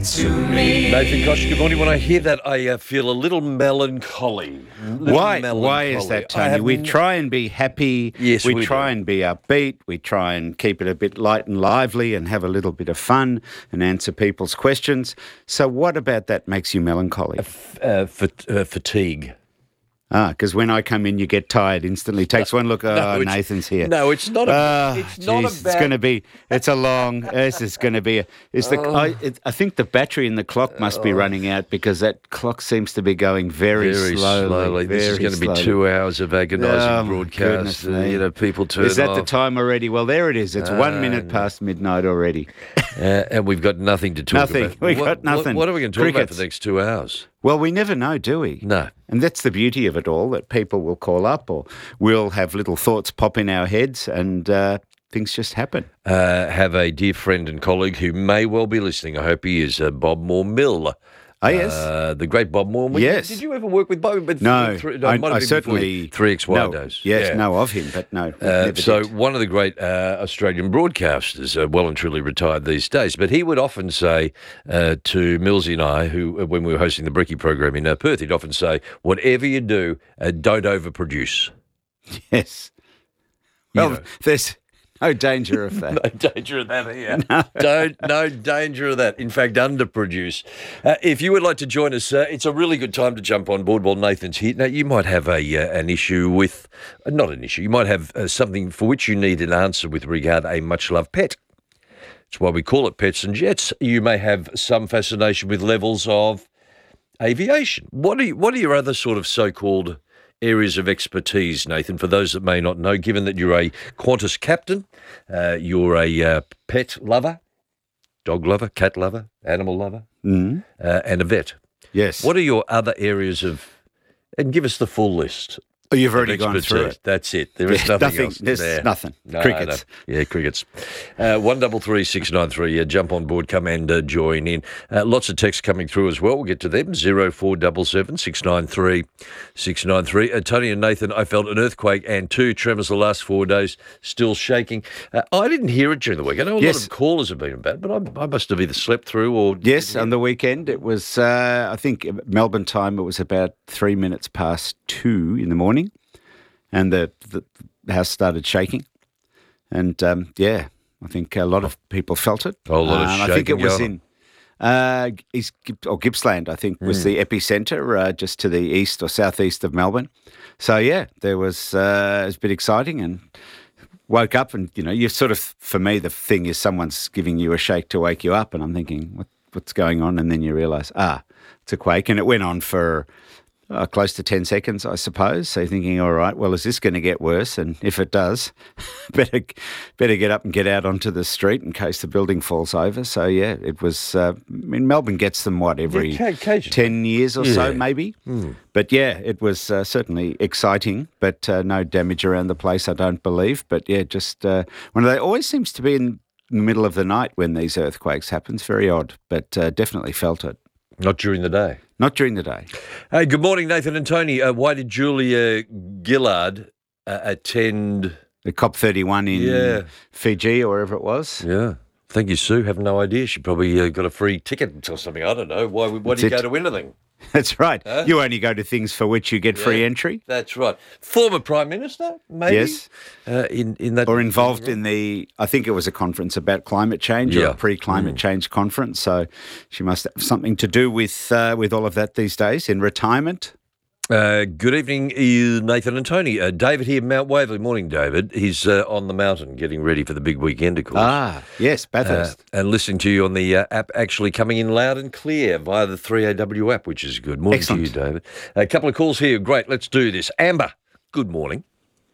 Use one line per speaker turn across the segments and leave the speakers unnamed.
Nathan Koch, good morning. When I hear that, I feel a little melancholy.
Why is that, Tony? We try and be happy.
Yes, we
try
do.
and be upbeat. We try and keep it a bit light and lively and have a little bit of fun and answer people's questions. So what about that makes you melancholy?
Fatigue.
Because when I come in, you get tired instantly. Takes one look. Nathan's here.
No, it's not. It's not
It's
about.
going to be. It's a long. This is going to be. I think the battery in the clock must be running out because that clock seems to be going very slowly.
This is going to be
slowly.
2 hours of agonising
Oh, my
broadcast.
goodness me.
People turn
Is that
off.
the time already? Well, there it is. It's 1 minute past midnight already.
And we've got nothing to talk
Nothing.
about.
We got nothing.
What are we going to talk about
Crickets.
for the next 2 hours?
Well, we never know, do we?
No.
And that's the beauty of it all, that people will call up or we'll have little thoughts pop in our heads and things just happen.
Have a dear friend and colleague who may well be listening. I hope he is Bob Moore-Mill.
Oh, yes.
The great Bob Moore.
Yes.
Did you ever work with Bob? But
No,
it might have
I
been
certainly...
before 3XY
know,
days.
Yes,
Yeah.
know of him, but no, never
So
did.
one of the great Australian broadcasters, well and truly retired these days, but he would often say to Millsy and I, who when we were hosting the Bricky program in Perth, he'd often say, whatever you do, don't overproduce.
Yes.
You
Well,
know.
there's no danger of that.
No danger of that here. No danger of that. In fact, underproduce. If you would like to join us, it's a really good time to jump on board while Nathan's here. Now, you might have an issue with, not an issue, you might have something for which you need an answer with regard to a much-loved pet. That's why we call it Pets and Jets. You may have some fascination with levels of aviation. What are your other sort of so-called areas of expertise, Nathan, for those that may not know, given that you're a Qantas captain, you're a pet lover, dog lover, cat lover, animal lover, and a vet.
Yes.
What are your other areas of, and give us the full list.
Oh, you've already
of
gone through
expertise.
it.
There is There is nothing else.
There's
there.
nothing.
No,
Crickets.
no. Yeah, crickets. 133 693. Jump on board, come and join in. Lots of texts coming through as well. We'll get to them. 0477 693 693. Tony and Nathan, I felt an earthquake and 2 tremors the last 4 days, still shaking. I didn't hear it during the week. I know a lot
Yes.
of callers have been about, but I must have either slept through or...
Yes, on the weekend it was, I think Melbourne time, it was about 3 minutes past 2 in the morning and the house started shaking. And, I think a lot of people felt it.
Oh, a lot of
I think it
shaking
was
going
in Gippsland, I think, was the epicentre, just to the east or southeast of Melbourne. So, yeah, there was, it was a bit exciting and woke up and, you sort of, for me, the thing is someone's giving you a shake to wake you up and I'm thinking, what's going on? And then you realise, it's a quake. And it went on for close to 10 seconds, I suppose. So you're thinking, all right, well, is this going to get worse? And if it does, better get up and get out onto the street in case the building falls over. So, yeah, it was, Melbourne gets them, every
occasionally.
10 years or so,
Yeah.
maybe. But, yeah, it was certainly exciting, but no damage around the place, I don't believe. But, yeah, just one of they always seems to be in the middle of the night when these earthquakes happen. It's very odd, but definitely felt it.
Not during the day.
Not during the day.
Hey, good morning, Nathan and Tony. Why did Julia Gillard attend...
The COP31 in Fiji or wherever it was.
Yeah. Thank you, Sue. Have no idea. She probably got a free ticket or something. I don't know. Why do you go to anything?
That's right. You only go to things for which you get free entry.
That's right. Former Prime Minister, maybe?
Yes.
In that...
Or involved in I think it was a conference about climate change or a pre-climate change conference. So she must have something to do with all of that these days in retirement.
Good evening, Nathan and Tony. David here, Mount Waverley. Morning, David. He's on the mountain getting ready for the big weekend, of course.
Yes, Bathurst.
And listening to you on the app, actually coming in loud and clear via the 3AW app, which is good. Morning
Excellent.
to you, David. A couple of calls here. Great, let's do this. Amber, good morning.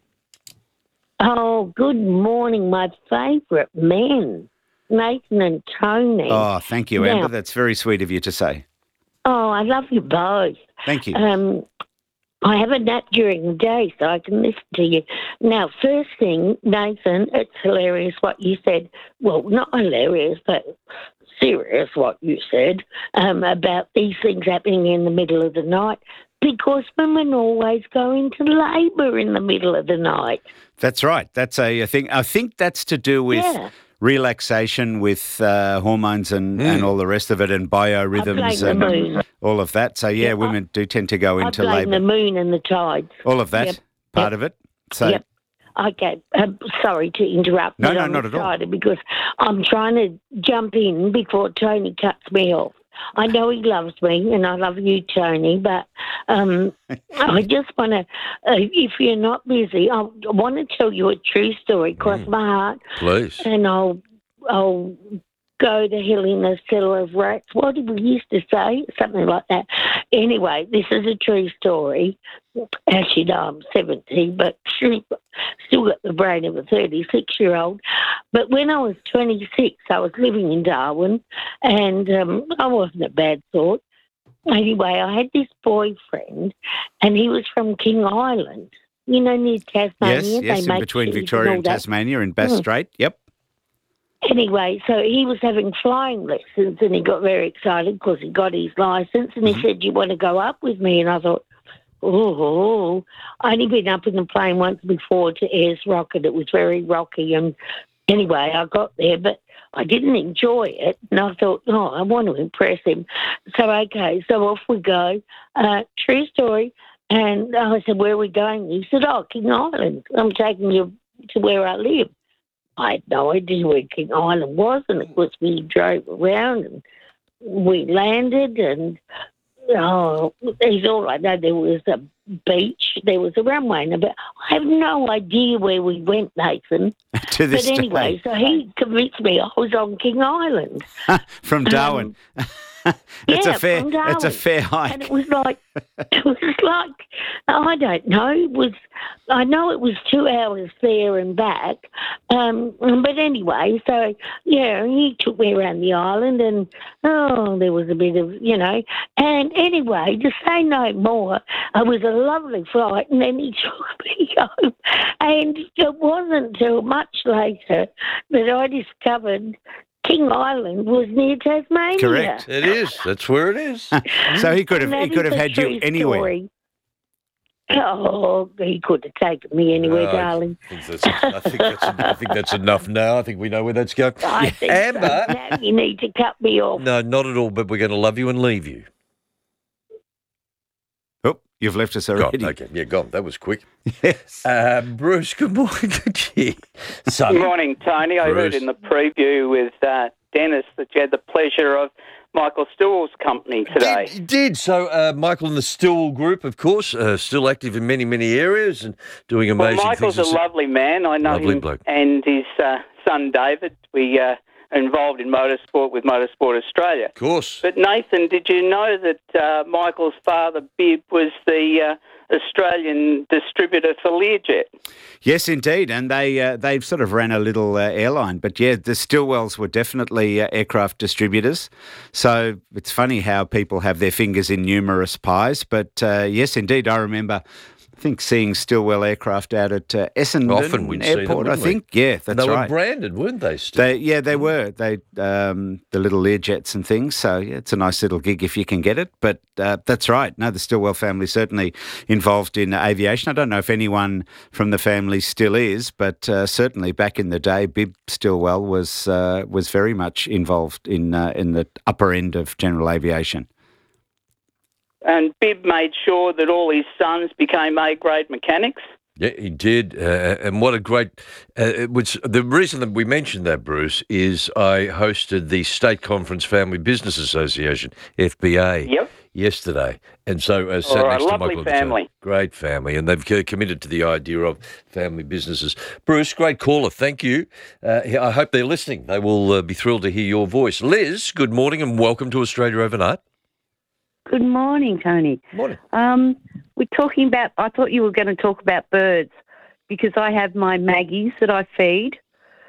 Oh, good morning, my favourite men, Nathan and Tony.
Oh, thank you,
Now-
Amber. That's very sweet of you to say.
Oh, I love you both.
Thank you.
I have a nap during the day so I can listen to you. Now, first thing, Nathan, it's hilarious what you said. Well, not hilarious, but serious what you said about these things happening in the middle of the night because women always go into labour in the middle of the night.
That's right. That's a thing. I think that's to do with relaxation with hormones and all the rest of it, and biorhythms
I blame the moon.
and all of that. So, yeah, women do tend to go into
I blame
labour.
the moon and the tides.
All of that,
Yep.
part of it. So,
Yep. Okay, sorry to interrupt.
No,
but
no,
I'm
not at all.
excited because I'm trying to jump in before Tony cuts me off. I know he loves me, and I love you, Tony, but I just want to, if you're not busy, I want to tell you a true story, cross my heart,
Please.
and I'll go to hell in a cellar of rats. What did we used to say? Something like that. Anyway, this is a true story. As you know, I'm 70, but still got the brain of a 36-year-old. But when I was 26, I was living in Darwin, and I wasn't a bad sort. Anyway, I had this boyfriend, and he was from King Island, near Tasmania.
yes,
They
in
make
between
cheese
Victoria
all
and
that.
Tasmania in Bass Strait. Yep.
Anyway, so he was having flying lessons, and he got very excited because he got his licence, and he said, "Do you want to go up with me?" And I thought, oh, I'd only been up in the plane once before to Ayers Rock, and it was very rocky. And anyway, I got there, but I didn't enjoy it. And I thought, I want to impress him. So, okay, so off we go. True story. And I said, where are we going? He said, King Island. I'm taking you to where I live. I had no idea where King Island was, and of course we drove around and we landed, and he's all I know. There was a beach, there was a runway, but I have no idea where we went, Nathan.
To this
But anyway,
day.
so he convinced me I was on King Island.
From Darwin. It's
yeah,
a fair.
from
It's a
Darwin.
fair
And
hike.
it was like, I don't know. I know it was 2 hours there and back. But anyway, so yeah, he took me around the island, and there was a bit of, And anyway, to say no more, it was a lovely flight, and then he took me home. And it wasn't until much later that I discovered King Island was near Tasmania.
Correct.
It is. That's where it is.
So he could have.
And
He
that
could
is
have
a
had you
true
anywhere.
story. Oh, he could have taken me anywhere,
No,
darling.
I think that's enough now. I think we know where that's going.
I think
Amber.
so. Now you need to cut me off.
No, not at all, but we're going to love you and leave you.
Oh, you've left us already.
Gone. Okay, yeah, gone. That was quick.
Yes.
Bruce, good morning. Gee, son.
Good morning, Tony. I heard
Bruce.
in the preview with Dennis that you had the pleasure of Michael Still's company today.
Did. So Michael and the Still Group, of course, still active in many, many areas and doing
Well,
amazing
Michael's
things.
a lovely man. I know
Lovely
him
bloke.
and his son David. We are involved in motorsport with Motorsport Australia.
Of course.
But Nathan, did you know that Michael's father, Bib, was the Australian distributor for Learjet?
Yes, indeed, and they sort of ran a little airline, but yeah, the Stillwells were definitely aircraft distributors. So it's funny how people have their fingers in numerous pies, but yes, indeed, I remember. I think seeing Stillwell aircraft out at Essendon
Often we'd see them,
Airport. I
wouldn't we?
think, yeah, that's
And they
right.
were branded, weren't they, Still?
They were. The little Learjets and things. So yeah, it's a nice little gig if you can get it. But that's right. No, the Stillwell family certainly involved in aviation. I don't know if anyone from the family still is, but certainly back in the day, Bib Stillwell was very much involved in the upper end of general aviation.
And Bib made sure that all his sons became A-grade mechanics.
Yeah, he did, and what a great! The reason that we mentioned that, Bruce, is I hosted the State Conference Family Business Association (FBA)
Yep.
yesterday, and so sat
All right,
next to
lovely
Michael. at the time.
family.
Great family, and they've committed to the idea of family businesses. Bruce, great caller, thank you. I hope they're listening. They will be thrilled to hear your voice. Liz, good morning and welcome to Australia Overnight.
Good morning, Tony.
Morning.
We're talking about, I thought you were going to talk about birds because I have my Maggies that I feed,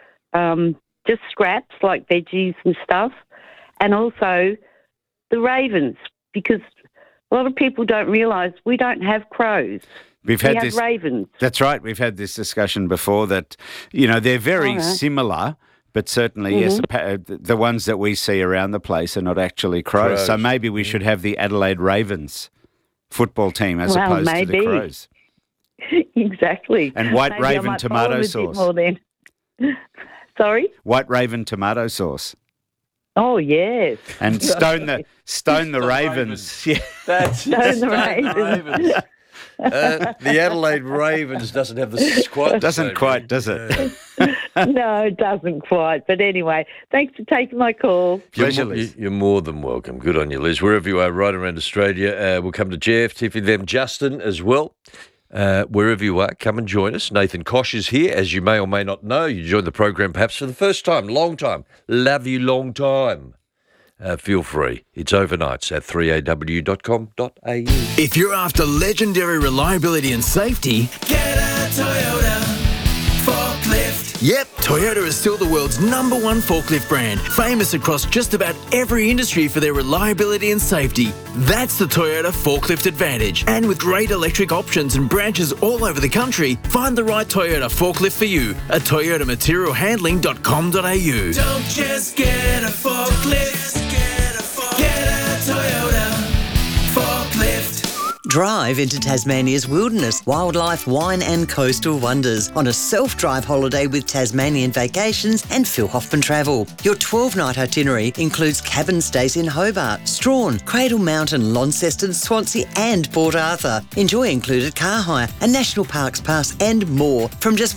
just scraps like veggies and stuff, and also the ravens because a lot of people don't realise we don't have crows. We have ravens.
That's right. We've had this discussion before that, they're very similar. But certainly, yes, the ones that we see around the place are not actually crows. So maybe we should have the Adelaide Ravens football team as opposed to the Crows.
Exactly.
And white
Maybe I
raven
might
tomato
follow them a bit
sauce.
more then. Sorry?
White Raven tomato sauce.
Oh, yes.
And stone the Ravens. Yeah.
That's it.
Stone the Ravens.
The Adelaide Ravens doesn't have the quite.
Doesn't quite, does it?
No, it doesn't quite. But anyway, thanks for taking my call.
Pleasure, Liz.
You're more than welcome. Good on you, Liz. Wherever you are, right around Australia, we'll come to Jeff, Tiffy, them, Justin as well. Wherever you are, come and join us. Nathan Koch is here, as you may or may not know. You joined the program perhaps for the first time, long time. Love you, long time. Feel free. It's overnights at 3aw.com.au.
If you're after legendary reliability and safety, get a Toyota forklift. Yep, Toyota is still the world's #1 forklift brand, famous across just about every industry for their reliability and safety. That's the Toyota Forklift Advantage. And with great electric options and branches all over the country, find the right Toyota forklift for you at toyotamaterialhandling.com.au. Don't just get a forklift, get a Toyota forklift.
Drive into Tasmania's wilderness, wildlife, wine and coastal wonders on a self-drive holiday with Tasmanian Vacations and Phil Hoffman Travel. Your 12-night itinerary includes cabin stays in Hobart, Strahan, Cradle Mountain, Launceston, Swansea and Port Arthur. Enjoy included car hire, a National Parks Pass and more from just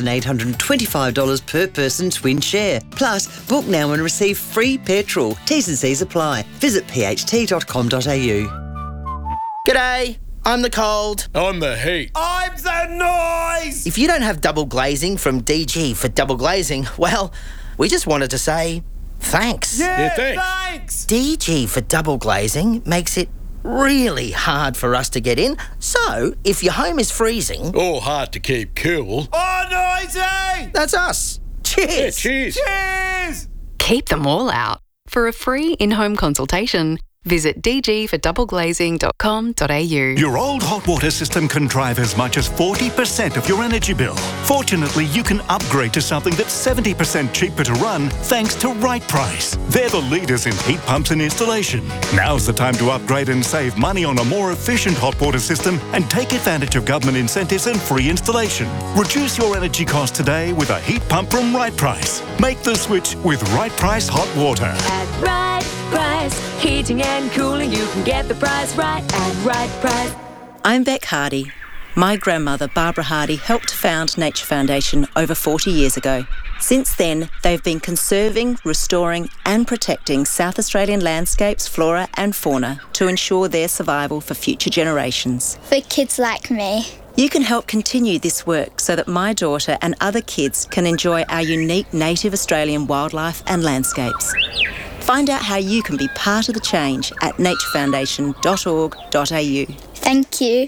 $1,825 per person twin share. Plus, book now and receive free petrol. T's and C's apply. Visit pht.com.au.
G'day, I'm the cold.
I'm the heat.
I'm the noise! If you don't have double glazing from DG for double glazing, well, we just wanted to say thanks.
Yeah, thanks.
DG for double glazing makes it really hard for us to get in. So, if your home is freezing...
Or hard to keep cool.
Oh, noisy! That's us. Cheers!
Yeah, cheers.
Cheers!
Keep them all out. For a free in-home consultation, visit dgfordoubleglazing.com.au.
Your old hot water system can drive as much as 40% of your energy bill. Fortunately, you can upgrade to something that's 70% cheaper to run thanks to Right Price. They're the leaders in heat pumps and installation. Now's the time to upgrade and save money on a more efficient hot water system and take advantage of government incentives and free installation. Reduce your energy cost today with a heat pump from Right Price. Make the switch with Right Price Hot Water.
At Right Price, heating and cooling, you can get the price right at Right Price.
I'm Beck Hardy. My grandmother, Barbara Hardy, helped found Nature Foundation over 40 years ago. Since then, they've been conserving, restoring and protecting South Australian landscapes, flora and fauna to ensure their survival for future generations.
For kids like me.
You can help continue this work so that my daughter and other kids can enjoy our unique native Australian wildlife and landscapes. Find out how you can be part of the change at naturefoundation.org.au.
Thank you.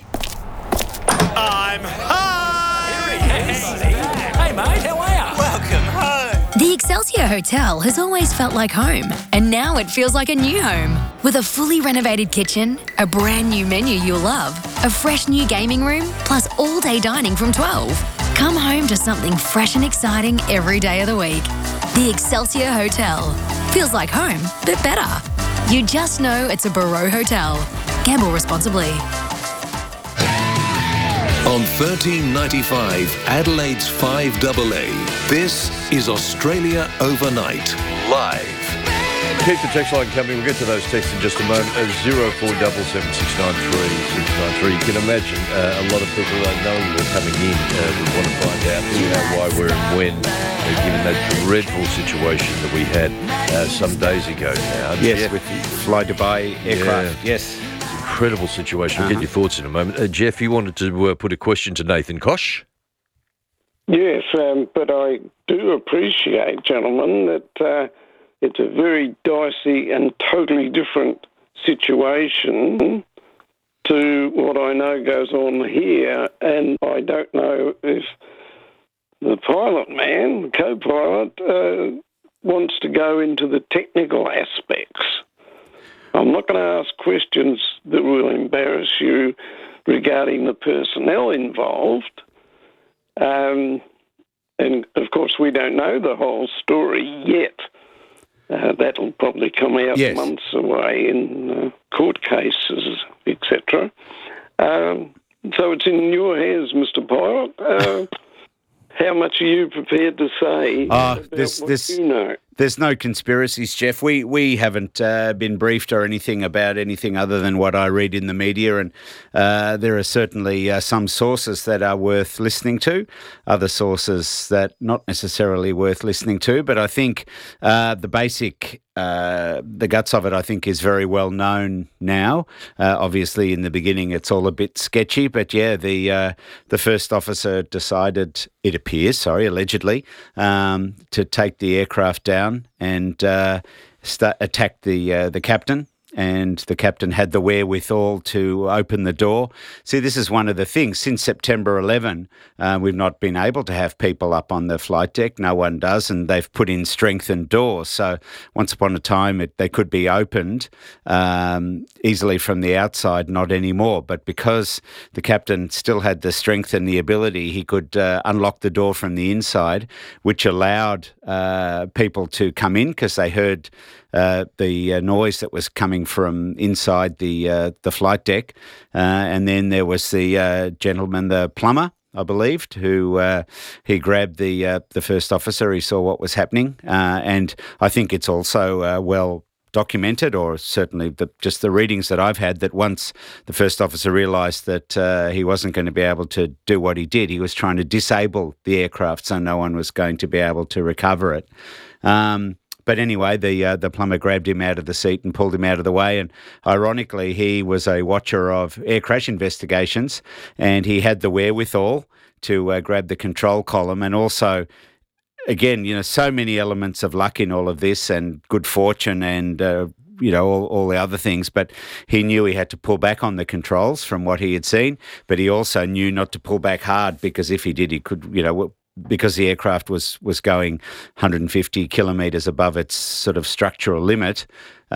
I'm home! Hey mate, how are you? Welcome home.
The Excelsior Hotel has always felt like home, and now it feels like a new home. With a fully renovated kitchen, a brand new menu you'll love, a fresh new gaming room, plus all-day dining from 12. Come home to something fresh and exciting every day of the week. The Excelsior Hotel. Feels like home, but better. You just know it's a Barreau Hotel. Gamble responsibly.
On 1395, Adelaide's 5AA, this is Australia Overnight, live.
Keep the text line coming. We'll get to those texts in just a moment. 0477693693. You can imagine a lot of people knowing we're coming in would want to find out who, how, why, where and when, given that dreadful situation that we had some days ago now.
Yes, with the Fly Dubai aircraft.
Yeah.
Yes.
Incredible situation. We'll get your thoughts in a moment. Jeff, you wanted to put a question to Nathan Koch?
Yes, but I do appreciate, gentlemen, that it's a very dicey and totally different situation to what I know goes on here, and I don't know if the pilot man, the co-pilot, wants to go into the technical aspects. I'm not going to ask questions that will embarrass you regarding the personnel involved. And, of course, we don't know the whole story yet. That'll probably come out months away in court cases, etc. So it's in your hands, Mr. Pilot. how much are you prepared to say about what you know?
There's no conspiracies, Jeff. We haven't been briefed or anything about anything other than what I read in the media, and there are certainly some sources that are worth listening to, other sources that not necessarily worth listening to. But I think the basic, the guts of it, I think, is very well known now. Obviously, in the beginning, it's all a bit sketchy, but yeah, the first officer decided, it appears, allegedly, to take the aircraft down and attacked the captain. And the captain had the wherewithal to open the door. See, this is one of the things. Since September 11, we've not been able to have people up on the flight deck. No one does, and they've put in strengthened doors. So once upon a time, they could be opened easily from the outside, not anymore. But because the captain still had the strength and the ability, he could unlock the door from the inside, which allowed people to come in because they heard the noise that was coming from inside the flight deck. And then there was the gentleman, the plumber, I believed, who he grabbed the first officer. He saw what was happening. And I think it's also well documented, or certainly just the readings that I've had, that once the first officer realised that he wasn't going to be able to do what he did, he was trying to disable the aircraft so no one was going to be able to recover it. But anyway, the plumber grabbed him out of the seat and pulled him out of the way. And ironically, he was a watcher of air crash investigations, and he had the wherewithal to grab the control column. And also, again, so many elements of luck in all of this, and good fortune, and all the other things, but he knew he had to pull back on the controls from what he had seen, but he also knew not to pull back hard, because if he did, he could, because the aircraft was going 150 kilometres above its sort of structural limit,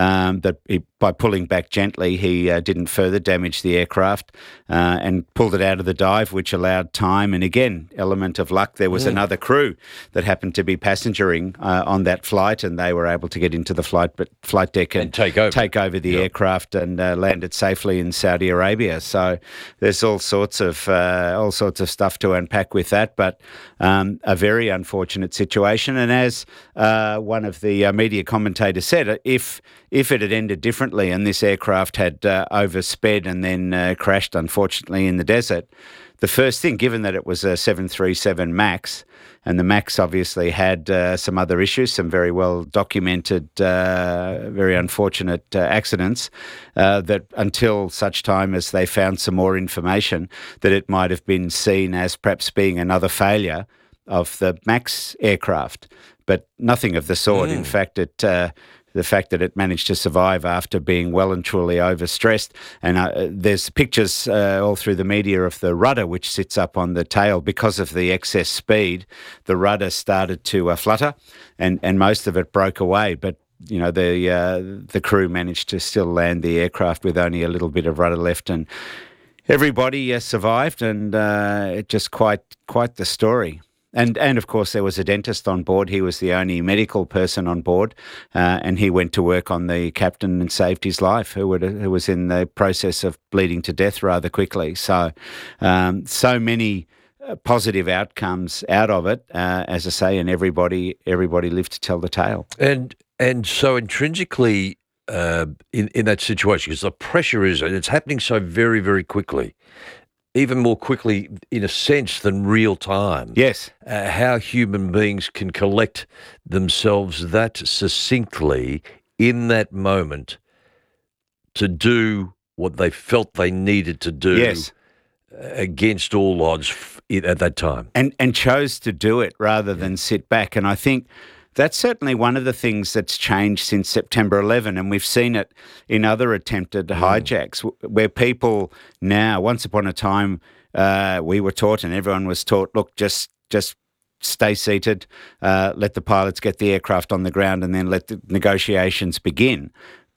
by pulling back gently, he didn't further damage the aircraft and pulled it out of the dive, which allowed time. And again, element of luck. There was another crew that happened to be passengering on that flight, and they were able to get into the flight deck and take over the aircraft and land it safely in Saudi Arabia. So there's all sorts of stuff to unpack with that, but a very unfortunate situation. And as one of the media commentators said, if it had ended differently and this aircraft had oversped and then crashed, unfortunately, in the desert, the first thing, given that it was a 737 MAX, and the MAX obviously had some other issues, some very well documented, very unfortunate accidents, that until such time as they found some more information, that it might have been seen as perhaps being another failure of the MAX aircraft. But nothing of the sort. In fact, the fact that it managed to survive after being well and truly overstressed. And there's pictures all through the media of the rudder, which sits up on the tail. Because of the excess speed, the rudder started to flutter, and most of it broke away. But the crew managed to still land the aircraft with only a little bit of rudder left, and everybody survived, and it just quite the story. And of course, there was a dentist on board. He was the only medical person on board, and he went to work on the captain and saved his life, who was in the process of bleeding to death rather quickly. So, so many positive outcomes out of it, as I say, and everybody lived to tell the tale.
And so intrinsically, in that situation, because the pressure it's happening so very, very quickly. Even more quickly, in a sense, than real time.
Yes.
How human beings can collect themselves that succinctly in that moment to do what they felt they needed to do against all odds at that time.
And chose to do it rather than sit back. And I think that's certainly one of the things that's changed since September 11, and we've seen it in other attempted hijacks, where people now, once upon a time, we were taught and everyone was taught, look, just stay seated, let the pilots get the aircraft on the ground, and then let the negotiations begin.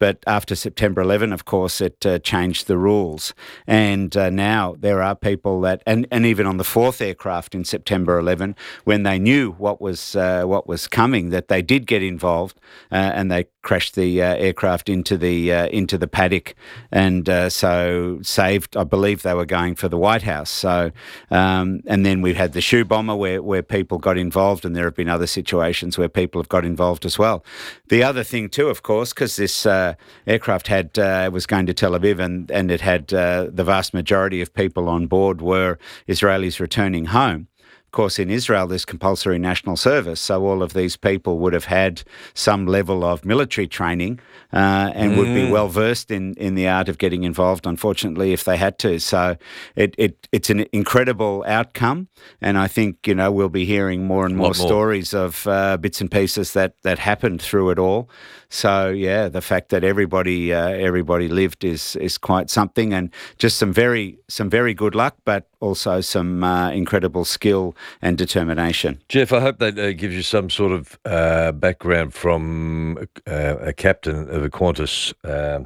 But after September 11, of course, it changed the rules. And now there are people that, and even on the fourth aircraft in September 11, when they knew what was coming, that they did get involved and they crashed the aircraft into the paddock, and so saved. I believe they were going for the White House. So, and then we've had the shoe bomber where people got involved, and there have been other situations where people have got involved as well. The other thing too, of course, because this aircraft was going to Tel Aviv, and it had the vast majority of people on board were Israelis returning home. Of course, in Israel, there's compulsory national service, so all of these people would have had some level of military training and would be well versed in the art of getting involved, unfortunately, if they had to. So it's an incredible outcome, and I think, we'll be hearing more and more stories of bits and pieces that happened through it all. So, yeah, the fact that everybody lived is quite something, and just some very good luck, but also some incredible skill and determination.
Jeff, I hope that gives you some sort of background from a captain of a Qantas.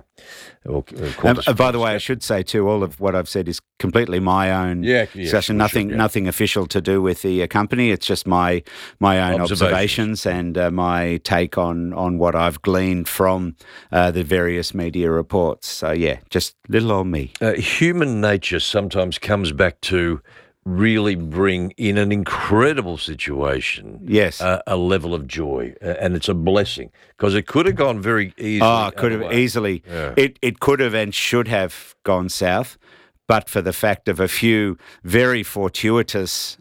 By the way, I should say too, all of what I've said is completely my own discussion. Nothing official to do with the company. It's just my own observations and my take on what I've gleaned from the various media reports. So yeah, just little old me.
Human nature sometimes comes back to really bring in an incredible situation, a level of joy, and it's a blessing, because it could have gone very easily.
Oh, it could have easily. Yeah. It could have and should have gone south, but for the fact of a few very fortuitous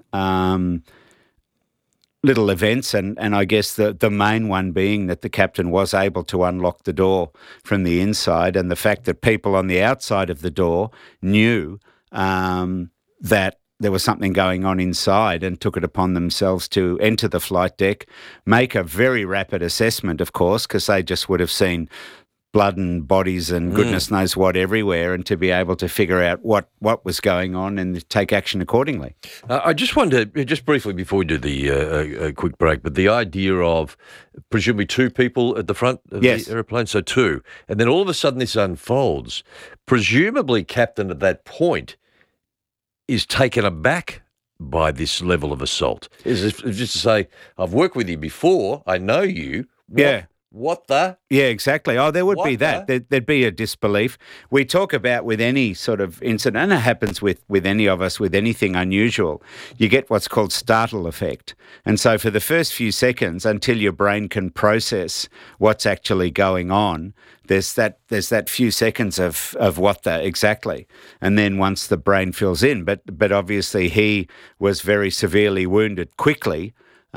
little events, and I guess the main one being that the captain was able to unlock the door from the inside, and the fact that people on the outside of the door knew that there was something going on inside and took it upon themselves to enter the flight deck, make a very rapid assessment, of course, because they just would have seen blood and bodies and goodness knows what everywhere, and to be able to figure out what was going on and take action accordingly.
I just wondered, just briefly before we do the quick break, but the idea of presumably two people at the front of the aeroplane, so two, and then all of a sudden this unfolds. Presumably captain at that point is taken aback by this level of assault. Is just to say, I've worked with you before, I know you. What the?
Yeah, exactly. Oh, there would be that. There'd be a disbelief. We talk about with any sort of incident, and it happens with any of us, with anything unusual, you get what's called startle effect. And so for the first few seconds, until your brain can process what's actually going on, there's that few seconds of what the exactly. And then once the brain fills in, but obviously he was very severely wounded quickly.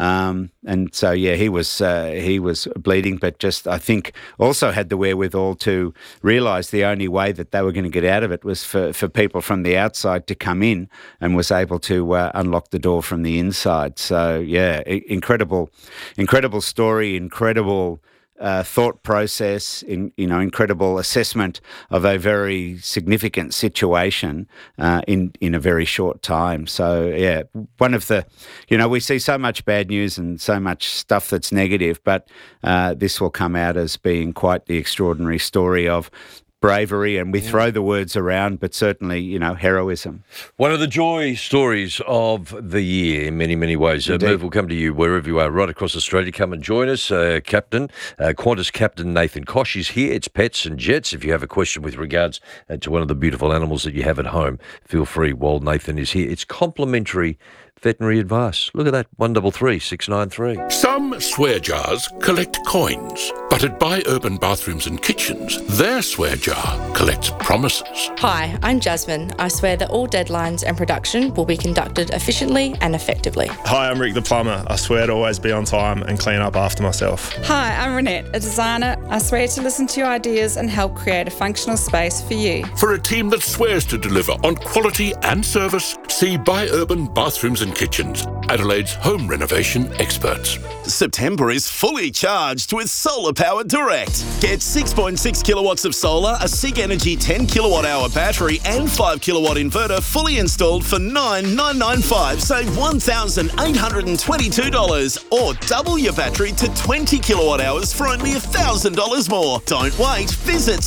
And so, yeah, he was bleeding, but just, I think, also had the wherewithal to realise the only way that they were going to get out of it was for people from the outside to come in, and was able to unlock the door from the inside. So, yeah, incredible story, incredible thought process, incredible assessment of a very significant situation in a very short time. So, yeah, one of the, we see so much bad news and so much stuff that's negative, but this will come out as being quite the extraordinary story of bravery, and we throw the words around, but certainly, heroism.
One of the joy stories of the year in many, many ways. Merv will come to you wherever you are, right across Australia. Come and join us. Qantas Captain Nathan Koch is here. It's Pets and Jets. If you have a question with regards to one of the beautiful animals that you have at home, feel free while Nathan is here. It's complimentary veterinary advice. Look at that, 133 693.
Some swear jars collect coins, but at Buy Urban Bathrooms and Kitchens, their swear jar collects promises.
Hi, I'm Jasmine. I swear that all deadlines and production will be conducted efficiently and effectively.
Hi, I'm Rick the plumber. I swear to always be on time and clean up after myself.
Hi, I'm Renette, a designer. I swear to listen to your ideas and help create a functional space for you.
For a team that swears to deliver on quality and service, see Buy Urban Bathrooms and Kitchens, Adelaide's home renovation experts.
September is fully charged with Solar Power Direct. Get 6.6 kilowatts of solar, a SIG Energy 10 kilowatt hour battery and 5 kilowatt inverter fully installed for $9,995. Save $1,822 or double your battery to 20 kilowatt hours for only $1,000 more. Don't wait. Visit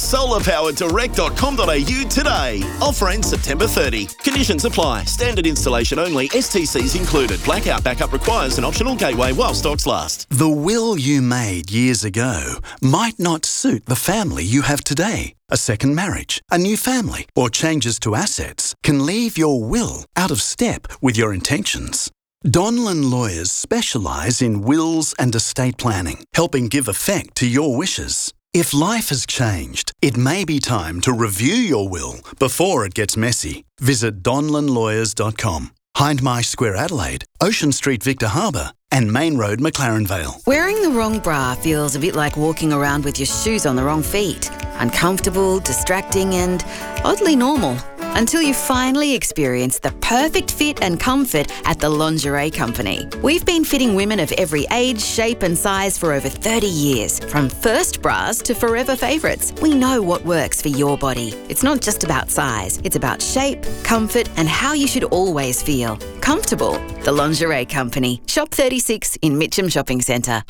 solarpowerdirect.com.au today. Offer ends September 30. Conditions apply. Standard installation only. STCs included. Blackout backup requires an optional gateway while stocks last.
The will you made years ago might not suit the family you have today. A second marriage, a new family, or changes to assets can leave your will out of step with your intentions. Donlan Lawyers specialise in wills and estate planning, helping give effect to your wishes. If life has changed, it may be time to review your will before it gets messy. Visit donlanlawyers.com. Hindmarsh Square, Adelaide, Ocean Street, Victor Harbour, and Main Road, McLaren Vale.
Wearing the wrong bra feels a bit like walking around with your shoes on the wrong feet. Uncomfortable, distracting, and oddly normal. Until you finally experience the perfect fit and comfort at the Lingerie Company. We've been fitting women of every age, shape and size for over 30 years. From first bras to forever favourites, we know what works for your body. It's not just about size, it's about shape, comfort and how you should always feel. Comfortable. The Lingerie Company. Shop 36 in Mitcham Shopping Centre.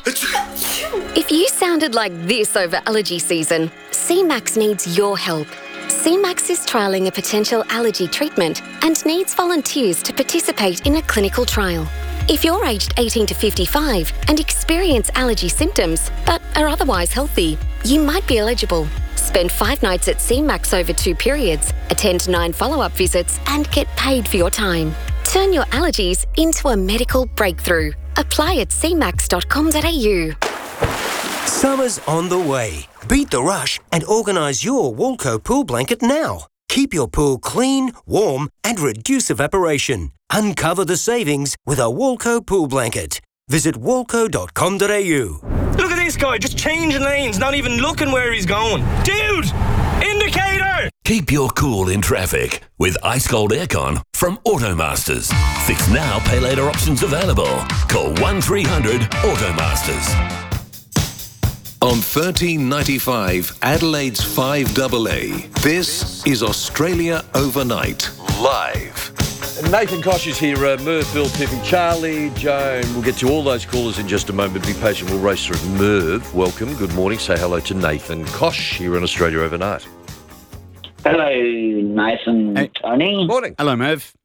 If you sounded like this over allergy season, CMAX needs your help. CMAX is trialling a potential allergy treatment and needs volunteers to participate in a clinical trial. If you're aged 18 to 55 and experience allergy symptoms but are otherwise healthy, you might be eligible. Spend 5 nights at CMAX over 2 periods, attend 9 follow-up visits and get paid for your time. Turn your allergies into a medical breakthrough. Apply at cmax.com.au.
Summer's on the way. Beat the rush and organise your Walco pool blanket now. Keep your pool clean, warm and reduce evaporation. Uncover the savings with a Walco pool blanket. Visit walco.com.au.
Look at this guy, just changing lanes, not even looking where he's going. Dude! Indicator!
Keep your cool in traffic with Ice Cold Aircon from Automasters. Fix now, pay later options available. Call 1300 Automasters. On 1395 Adelaide's 5AA, this is Australia Overnight, live.
Nathan Kosh is here, Merv, Bill, Tiffy, Charlie, Joan. We'll get to all those callers in just a moment. Be patient, we'll race through. Merv, welcome, good morning. Say hello to Nathan Kosh here on Australia Overnight.
Hello, Nathan. Hey. Tony.
Morning.
Hello, Merv.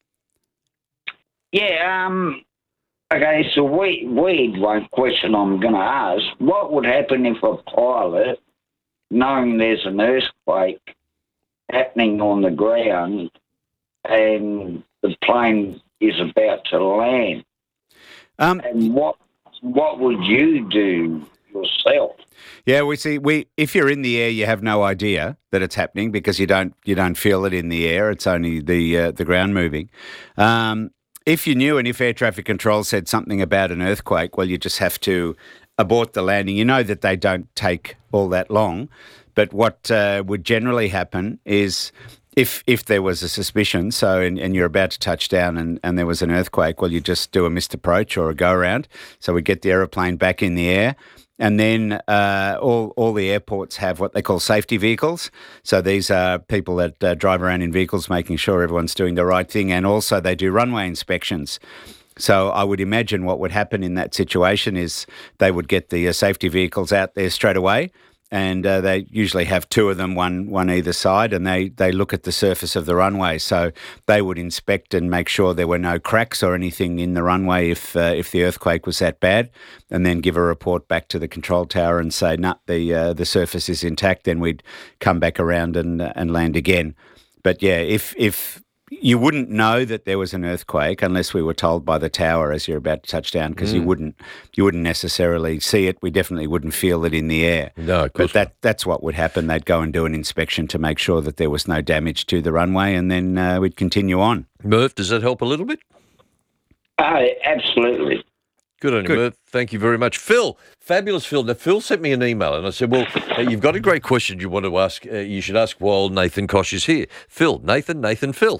Yeah, okay, so weird one question I'm going to ask. What would happen if a pilot, knowing there's an earthquake happening on the ground and the plane is about to land? And what would you do yourself?
Yeah, if you're in the air, you have no idea that it's happening because you don't feel it in the air. It's only the ground moving. If you knew and if air traffic control said something about an earthquake, well, you just have to abort the landing. You know that they don't take all that long, but what would generally happen is if there was a suspicion, and you're about to touch down and there was an earthquake, well, you just do a missed approach or a go-around. So we get the aeroplane back in the air. And then all the airports have what they call safety vehicles. So these are people that drive around in vehicles making sure everyone's doing the right thing. And also they do runway inspections. So I would imagine what would happen in that situation is they would get the safety vehicles out there straight away. And they usually have 2 of them, one either side, and they look at the surface of the runway. So they would inspect and make sure there were no cracks or anything in the runway if the earthquake was that bad, and then give a report back to the control tower and say, no, the surface is intact. Then we'd come back around and land again. But yeah, if you wouldn't know that there was an earthquake unless we were told by the tower as you're about to touch down, because you wouldn't necessarily see it. We definitely wouldn't feel it in the air.
No, of course.
But that's what would happen. They'd go and do an inspection to make sure that there was no damage to the runway, and then we'd continue on.
Merv, does that help a little bit?
Absolutely.
Good on you, Merv. Thank you very much. Phil, fabulous Phil. Now, Phil sent me an email and I said, well, you've got a great question you want to ask. You should ask while Nathan Kosh is here. Phil, Nathan, Phil.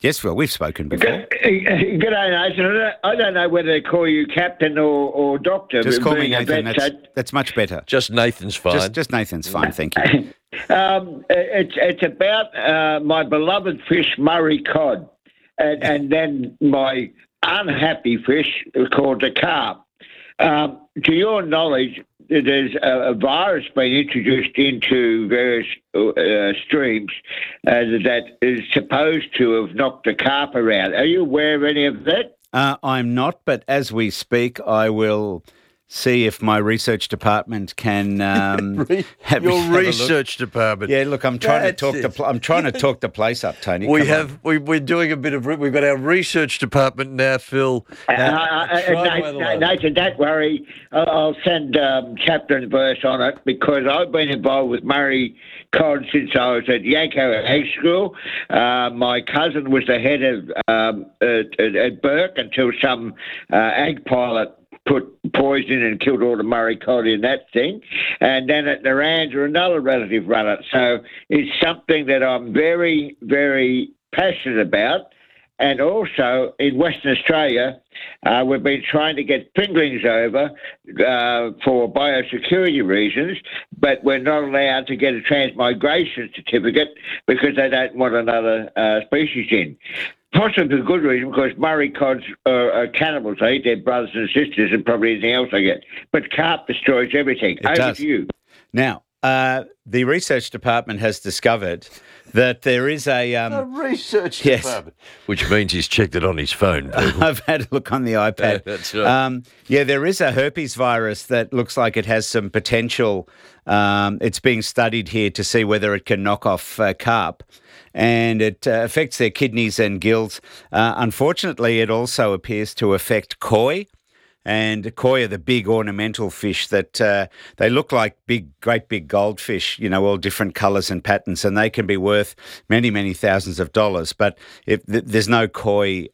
Yes, Phil, we've spoken before.
Good day, Nathan. I don't know whether to call you captain or doctor.
Just call me
being a
Nathan.
vet,
That's much better.
Just Nathan's fine.
Just Nathan's fine, thank you.
It's about my beloved fish, Murray cod, and then my unhappy fish called the carp. To your knowledge, there's a virus being introduced into various streams that is supposed to have knocked the carp around. Are you aware of any of that?
I'm not, but as we speak, I will see if my research department can have
your
a
research
look.
department.
Yeah, look, I'm trying to talk the place up, Tony.
We're doing a bit of. We've got our research department now, Phil.
Nathan, don't worry. I'll send chapter and verse on it because I've been involved with Murray cod since I was at Yanko Egg School. My cousin was the head of at Burke until some egg pilot put poison and killed all the Murray cod in that thing. And then at Narrandera, another relative run it. So it's something that I'm very, very passionate about. And also in Western Australia, we've been trying to get fingerlings over for biosecurity reasons, but we're not allowed to get a transmigration certificate because they don't want another species in. Possibly for good reason, because Murray cods are cannibals. They eat their brothers and sisters and probably anything else they get. But carp destroys everything. Over to you.
Now, the research department has discovered that there is a
research department, which means he's checked it on his phone.
I've had a look on the iPad.
That's right.
There is a herpes virus that looks like it has some potential. It's being studied here to see whether it can knock off carp. And it affects their kidneys and gills. Unfortunately, it also appears to affect koi. And koi are the big ornamental fish that they look like great big goldfish, all different colours and patterns, and they can be worth many, many thousands of dollars. But if there's no koi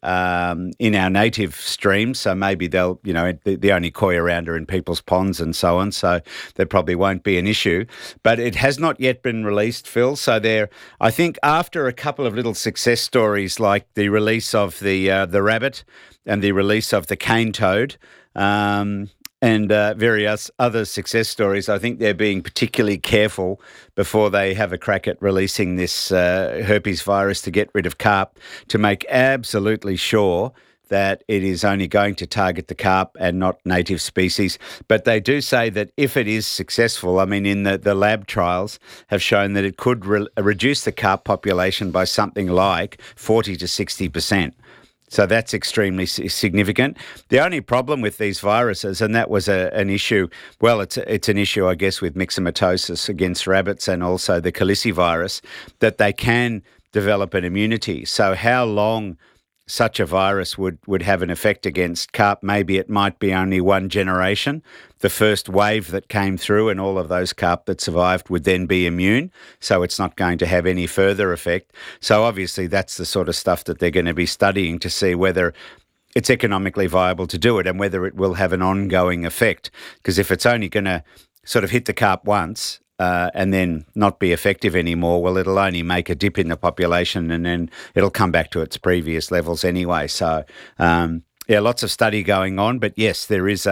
in our native streams, so maybe they'll, the only koi around are in people's ponds and so on, so there probably won't be an issue. But it has not yet been released, Phil. So I think after a couple of little success stories like the release of the rabbit and the release of the cane toad, and various other success stories, I think they're being particularly careful before they have a crack at releasing this herpes virus to get rid of carp, to make absolutely sure that it is only going to target the carp and not native species. But they do say that if it is successful, in the lab trials have shown that it could reduce the carp population by something like 40 to 60%. So that's extremely significant. The only problem with these viruses, and that was an issue, it's an issue, I guess, with myxomatosis against rabbits and also the calicivirus, that they can develop an immunity. So how long such a virus would have an effect against carp, maybe it might be only one generation. The first wave that came through and all of those carp that survived would then be immune, so it's not going to have any further effect. So obviously that's the sort of stuff that they're going to be studying to see whether it's economically viable to do it and whether it will have an ongoing effect. Because if it's only going to sort of hit the carp once, and then not be effective anymore, well, it'll only make a dip in the population and then it'll come back to its previous levels anyway. So, lots of study going on, but yes, there is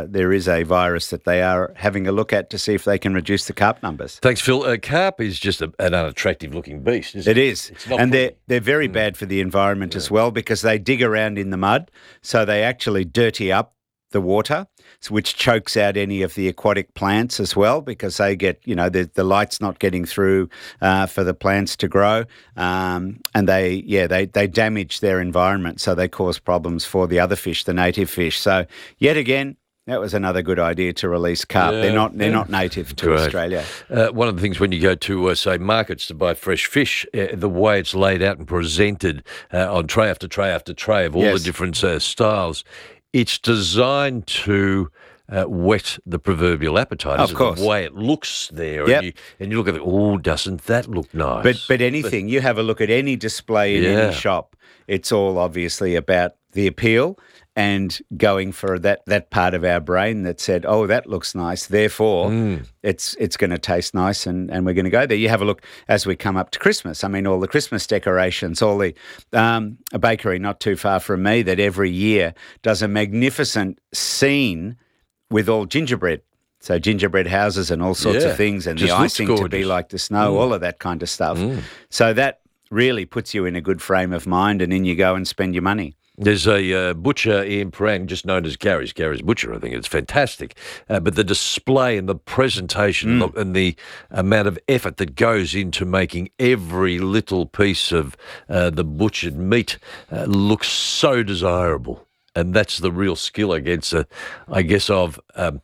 a virus that they are having a look at to see if they can reduce the carp numbers.
Thanks, Phil. Carp is just an unattractive-looking beast, isn't it?
It is, and they're very bad for the environment as well because they dig around in the mud, so they actually dirty up the water, which chokes out any of the aquatic plants as well because they get, the light's not getting through for the plants to grow, and they damage their environment, so they cause problems for the other fish, the native fish. So yet again, that was another good idea to release carp.
Yeah,
they're not native to Australia.
One of the things when you go to, say, markets to buy fresh fish, the way it's laid out and presented on tray after tray after tray of all the different styles, it's designed to whet the proverbial appetite.
Of course.
The way it looks there.
Yep.
And you look at it, doesn't that look nice?
But anything, you have a look at any display in any shop, it's all obviously about the appeal and going for that part of our brain that said, oh, that looks nice, therefore it's going to taste nice and we're going to go there. You have a look as we come up to Christmas. I mean, all the Christmas decorations, all the a bakery not too far from me that every year does a magnificent scene with all gingerbread. So gingerbread houses and all sorts of things, and the icing to be like the snow, all of that kind of stuff. So that really puts you in a good frame of mind, and in you go and spend your money.
There's a butcher in Prahran, just known as Gary's Butcher. I think it's fantastic. But the display and the presentation and the amount of effort that goes into making every little piece of the butchered meat look so desirable. And that's the real skill against, of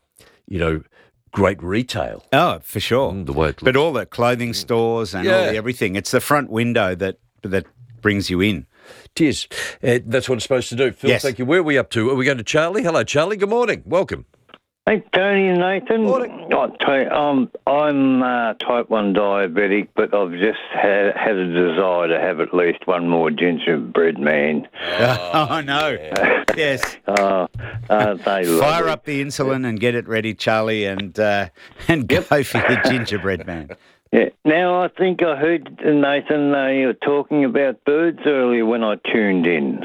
great retail.
Oh, for sure.
The way it looks.
But all the clothing stores and all the everything, it's the front window that brings you in.
It is. That's what it's supposed to do. Phil, thank you. Where are we up to? Are we going to Charlie? Hello, Charlie. Good morning. Welcome.
Hey, Tony and Nathan.
Morning.
I'll tell you, I'm type 1 diabetic, but I've just had a desire to have at least one more gingerbread man.
Oh, no. Yes.
They
Fire up the insulin and get it ready, Charlie, and go for your gingerbread man.
Yeah. Now, I think I heard, Nathan, you were talking about birds earlier when I tuned in.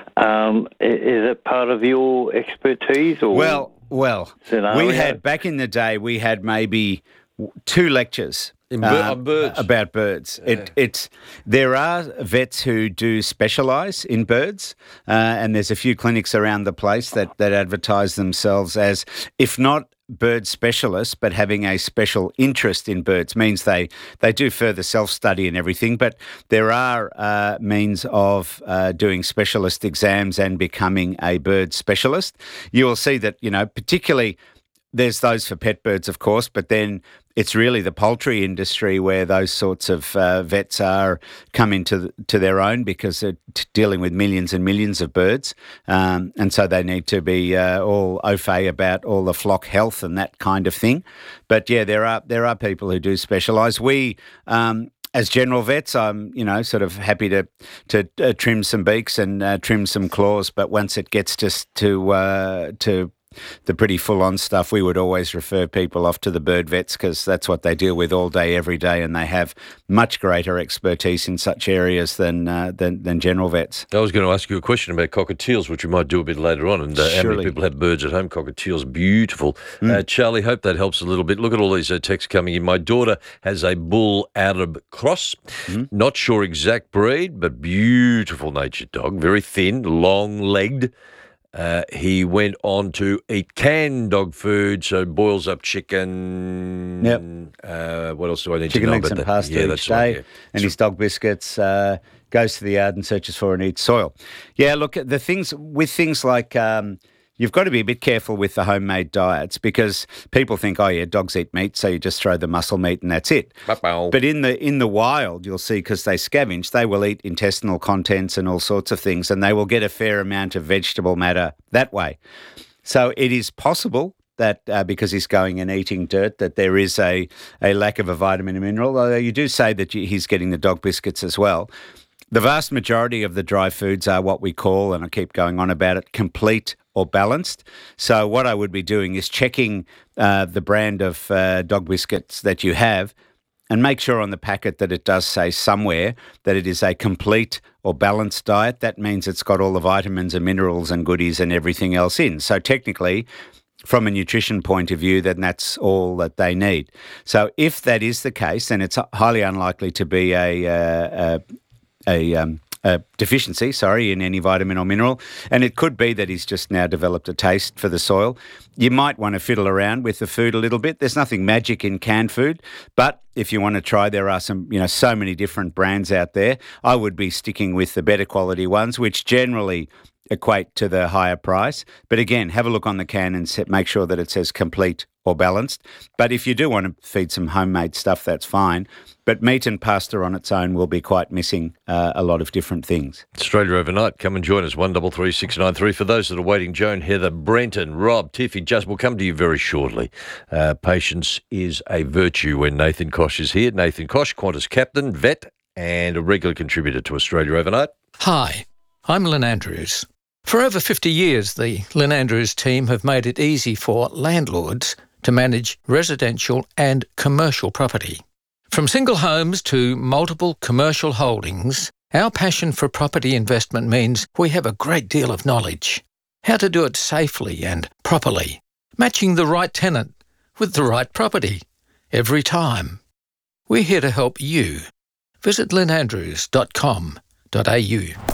Is it part of your expertise? Or
Well, we had, back in the day, we had maybe 2 lectures
on birds.
About birds. There are vets who do specialise in birds, and there's a few clinics around the place that advertise themselves as, if not bird specialists, but having a special interest in birds. Means they do further self-study and everything, but there are means of doing specialist exams and becoming a bird specialist. You will see that, particularly there's those for pet birds, of course, but then it's really the poultry industry where those sorts of vets come into their own, because they're dealing with millions and millions of birds, and so they need to be all au fait about all the flock health and that kind of thing. But yeah, there are people who do specialise. We as general vets, I'm sort of happy to trim some beaks and trim some claws, but once it gets just to the pretty full-on stuff, we would always refer people off to the bird vets, because that's what they deal with all day, every day, and they have much greater expertise in such areas than general vets.
I was going to ask you a question about cockatiels, which we might do a bit later on, and how many people have birds at home. Cockatiels, beautiful. Charlie, hope that helps a little bit. Look at all these texts coming in. My daughter has a bull Arab cross. Not sure exact breed, but beautiful natured dog, very thin, long-legged. He went on to eat canned dog food, so boils up chicken.
Yep.
What else do I need
chicken
to know
legs
about
and
that?
pasta each day, and his dog biscuits. Goes to the yard and searches for and eats soil. Yeah, look, the things like you've got to be a bit careful with the homemade diets, because people think, oh yeah, dogs eat meat, so you just throw the muscle meat and that's it. But in the wild, you'll see, because they scavenge, they will eat intestinal contents and all sorts of things, and they will get a fair amount of vegetable matter that way. So it is possible that because he's going and eating dirt, that there is a lack of a vitamin and mineral, although you do say that he's getting the dog biscuits as well. The vast majority of the dry foods are what we call, and I keep going on about it, complete or balanced. So what I would be doing is checking the brand of dog biscuits that you have, and make sure on the packet that it does say somewhere that it is a complete or balanced diet. That means it's got all the vitamins and minerals and goodies and everything else in. So technically, from a nutrition point of view, then that's all that they need. So if that is the case, then it's highly unlikely to be a deficiency, in any vitamin or mineral. And it could be that he's just now developed a taste for the soil. You might want to fiddle around with the food a little bit. There's nothing magic in canned food, but if you want to try, there are some, so many different brands out there. I would be sticking with the better quality ones, which generally equate to the higher price. But again, have a look on the can and make sure that it says complete or balanced. But if you do want to feed some homemade stuff, that's fine. But meat and pasta on its own will be quite missing a lot of different things.
Australia Overnight, come and join us, 133693. For those that are waiting, Joan, Heather, Brenton, Rob, Tiffy, Just will come to you very shortly. Patience is a virtue when Nathan Koch is here. Nathan Koch, Qantas captain, vet, and a regular contributor to Australia Overnight.
Hi, I'm Lynn Andrews. For over 50 years, the Lynn Andrews team have made it easy for landlords to manage residential and commercial property. From single homes to multiple commercial holdings, our passion for property investment means we have a great deal of knowledge. How to do it safely and properly, matching the right tenant with the right property every time. We're here to help you. Visit lynandrews.com.au.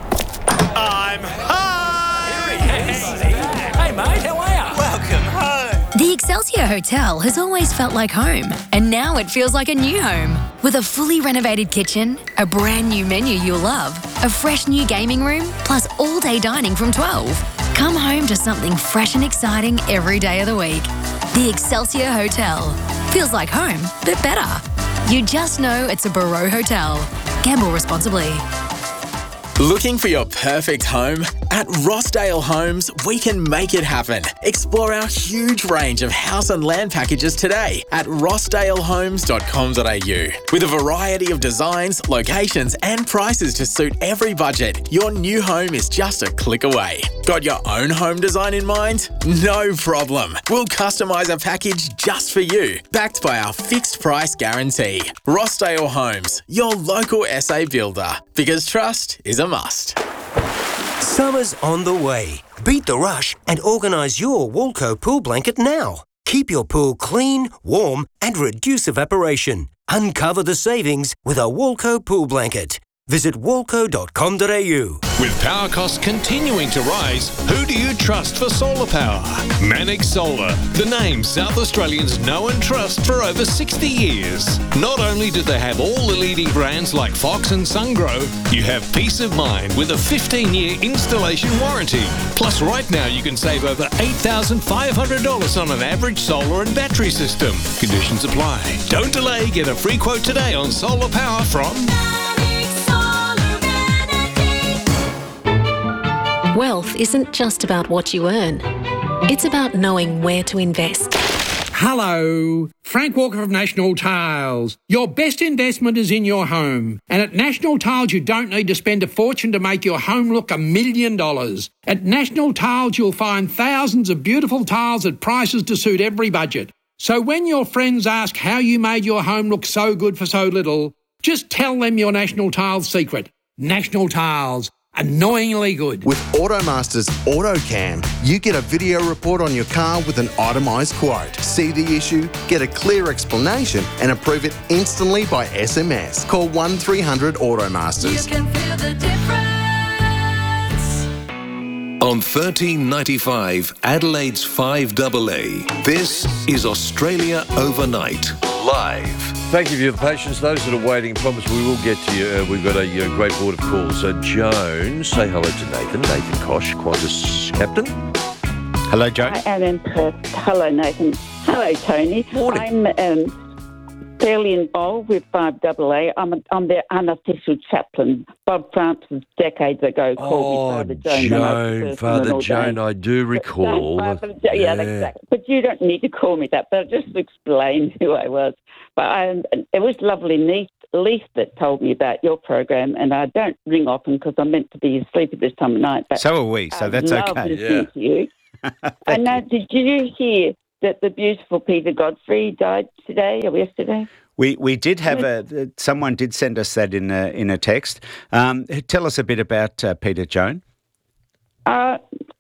I'm home! Hey, mate, how are you? Welcome home.
The Excelsior Hotel has always felt like home, and now it feels like a new home. With a fully renovated kitchen, a brand new menu you'll love, a fresh new gaming room, plus all-day dining from 12. Come home to something fresh and exciting every day of the week. The Excelsior Hotel. Feels like home, but better. You just know it's a Barreau Hotel. Gamble responsibly.
Looking for your perfect home? At Rossdale Homes, we can make it happen. Explore our huge range of house and land packages today at rossdalehomes.com.au. With a variety of designs, locations and prices to suit every budget, your new home is just a click away. Got your own home design in mind? No problem. We'll customise a package just for you, backed by our fixed price guarantee. Rossdale Homes, your local SA builder. Because trust is a must.
Summer's on the way. Beat the rush and organise your Walco pool blanket now. Keep your pool clean, warm and reduce evaporation. Uncover the savings with a Walco pool blanket. Visit walco.com.au.
With power costs continuing to rise, who do you trust for solar power? Manix Solar, the name South Australians know and trust for over 60 years. Not only do they have all the leading brands like Fox and SunGrow, you have peace of mind with a 15-year installation warranty. Plus, right now you can save over $8,500 on an average solar and battery system. Conditions apply. Don't delay. Get a free quote today on solar power from...
Wealth isn't just about what you earn. It's about knowing where to invest.
Hello, Frank Walker of National Tiles. Your best investment is in your home. And at National Tiles, you don't need to spend a fortune to make your home look $1 million. At National Tiles, you'll find thousands of beautiful tiles at prices to suit every budget. So when your friends ask how you made your home look so good for so little, just tell them your National Tiles secret. National Tiles. Annoyingly good.
With Automaster's AutoCam, you get a video report on your car with an itemised quote. See the issue, get a clear explanation and approve it instantly by SMS. Call 1300 Automasters.
You can feel the difference.
On 1395 Adelaide's 5AA, this is Australia Overnight, live.
Thank you for your patience. Those that are waiting, promise we will get to you. We've got a great board of calls. So, Joan, say hello to Nathan. Nathan Kosh, Qantas captain.
Hello, Joan.
I am in Perth. Hello, Nathan. Hello, Tony.
Morning.
I'm fairly involved with 5AA. I'm their unofficial chaplain. Bob Francis decades ago called me Father Joan.
Father Joan, I do recall.
Yeah, exactly. But you don't need to call me that. But I'll just explain who I was. But it was lovely Leaf that told me about your program, and I don't ring often because I'm meant to be asleep at this time of night. But
so are we, so that's okay.
Listening to you. And now, did you hear that the beautiful Peter Godfrey died today or yesterday?
We did have someone did send us that in a text. Tell us a bit about Peter, Joan.
I've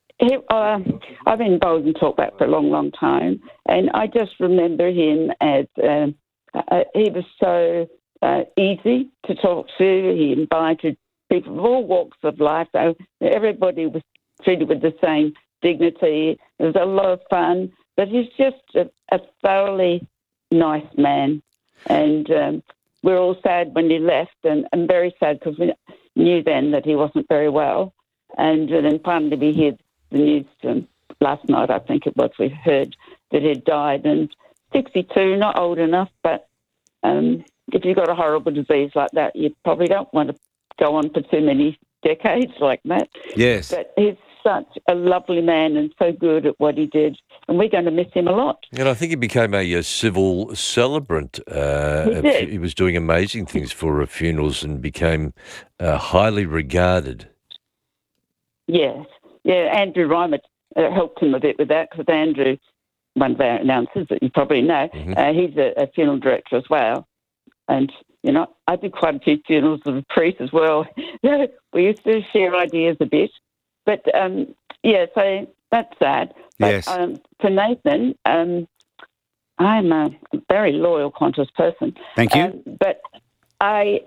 been involved in talkback for a long, long time, and I just remember him as he was so easy to talk to. He invited people of all walks of life. So everybody was treated with the same dignity. It was a lot of fun, but he's just a thoroughly nice man. And we're all sad when he left, and very sad because we knew then that he wasn't very well. And then finally we heard the news last night, I think it was, we heard that he'd died. And 62, not old enough, but if you've got a horrible disease like that, you probably don't want to go on for too many decades like that.
Yes.
But he's such a lovely man and so good at what he did, and we're going to miss him a lot.
And I think he became a civil celebrant. He was doing amazing things for funerals and became highly regarded.
Yes, Andrew Reimer helped him a bit with that, because Andrew, one of our announcers that you probably know, he's a funeral director as well. And, you know, I did quite a few funerals of the priest as well. We used to share ideas a bit. But, so that's sad. But,
Yes.
For Nathan, I'm a very loyal Qantas person.
Thank you.
But I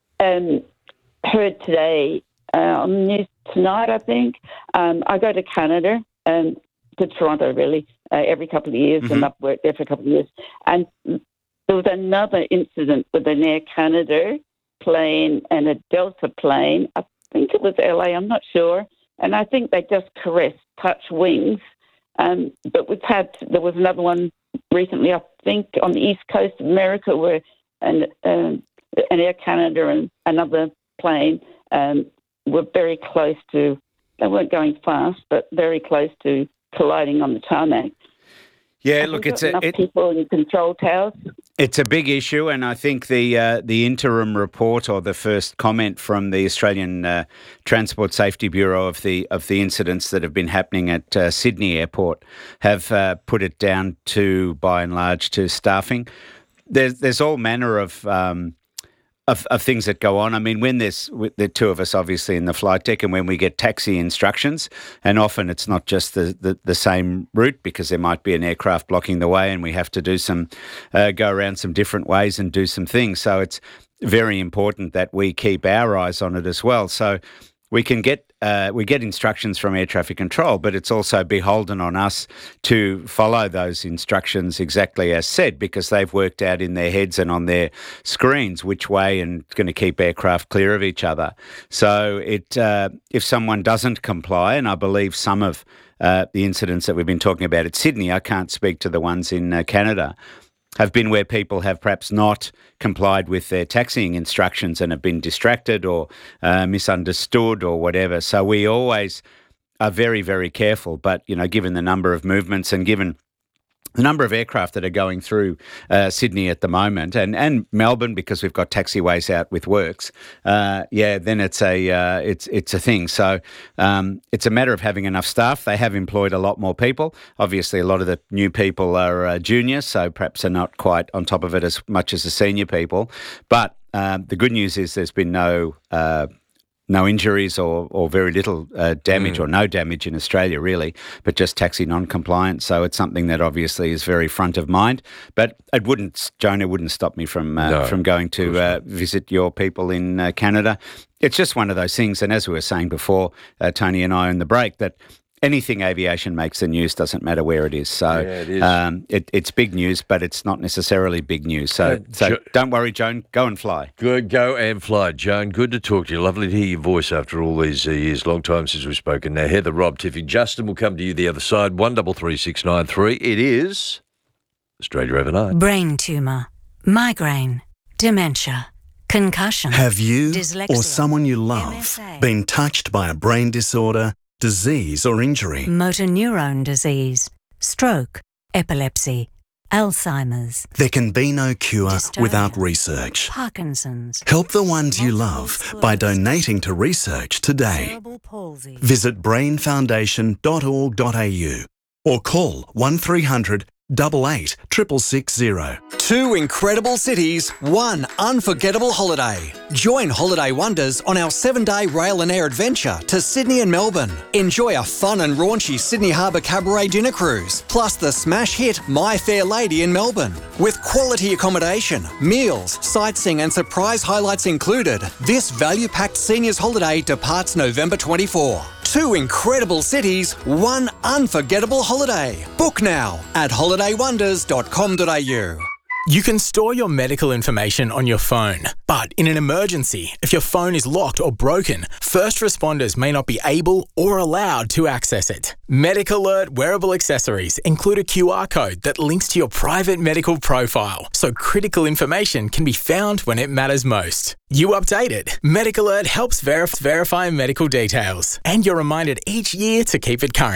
heard today on the news tonight, I think, I go to Canada, to Toronto, really, every couple of years, and I've worked there for a couple of years. And there was another incident with an Air Canada plane and a Delta plane. I think it was LA, I'm not sure. And I think they just touched wings. But there was another one recently, I think, on the east coast of America, where an Air Canada and another plane were very close to, they weren't going fast, but very close to colliding on the tarmac.
Yeah, look, it's
people in control towers.
It's a big issue, and I think the interim report or the first comment from the Australian Transport Safety Bureau of the incidents that have been happening at Sydney Airport have put it down to, by and large, to staffing. There's all manner of things that go on. I mean, when there's the two of us obviously in the flight deck, and when we get taxi instructions, and often it's not just the same route, because there might be an aircraft blocking the way and we have to do some, go around some different ways and do some things. So it's very important that we keep our eyes on it as well. So we get instructions from air traffic control, but it's also beholden on us to follow those instructions exactly as said, because they've worked out in their heads and on their screens which way and going to keep aircraft clear of each other. So if someone doesn't comply, and I believe some of the incidents that we've been talking about at Sydney, I can't speak to the ones in Canada, have been where people have perhaps not complied with their taxiing instructions and have been distracted or misunderstood or whatever. So we always are very, very careful. But, you know, given the number of movements and given the number of aircraft that are going through Sydney at the moment, and Melbourne, because we've got taxiways out with works, then it's a thing. So it's a matter of having enough staff. They have employed a lot more people. Obviously, a lot of the new people are juniors, so perhaps are not quite on top of it as much as the senior people. But the good news is there's been no injuries or very little damage or no damage in Australia, really, but just taxi non-compliance. So it's something that obviously is very front of mind. But Jonah wouldn't stop me from going to visit your people in Canada. It's just one of those things. And as we were saying before, Tony and I on the break, that anything aviation makes the news, doesn't matter where it is. So it's big news, but it's not necessarily big news. So don't worry, Joan. Go and fly.
Good, go and fly, Joan. Good to talk to you. Lovely to hear your voice after all these years. Long time since we've spoken. Now, Heather, Rob, Tiffy, Justin will come to you the other side. 133693. It is Australia Overnight.
Brain tumour, migraine, dementia, concussion.
Have you
dyslexia,
or someone you love
MSA,
been touched by a brain disorder, disease or injury?
motor neurone disease, stroke, epilepsy, Alzheimer's,
There can be no cure
Dystonia,
without research.
Parkinson's,
Help the ones you love by donating to research today.
cerebral palsy.
Visit brainfoundation.org.au or call 1300 88 660.
Two incredible cities, one unforgettable holiday. Join Holiday Wonders on our 7-day rail and air adventure to Sydney and Melbourne. Enjoy a fun and raunchy Sydney Harbour Cabaret dinner cruise, plus the smash hit My Fair Lady in Melbourne. With quality accommodation, meals, sightseeing and surprise highlights included, this value-packed seniors holiday departs November 24. Two incredible cities, one unforgettable holiday. Book now at holidaywonders.com.au.
You can store your medical information on your phone, but in an emergency, if your phone is locked or broken, first responders may not be able or allowed to access it. MedicAlert wearable accessories include a QR code that links to your private medical profile, so critical information can be found when it matters most. You update it. MedicAlert helps verify medical details, and you're reminded each year to keep it current.